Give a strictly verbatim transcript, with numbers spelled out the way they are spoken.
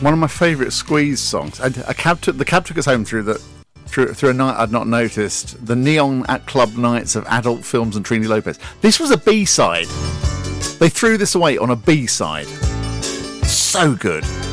One of my favourite Squeeze songs. And a cab took, the cab took us home through the through through a night I'd not noticed. The Neon at Club Nights of Adult Films and Trini Lopez. This was a B-side. They threw this away on a B-side. So good.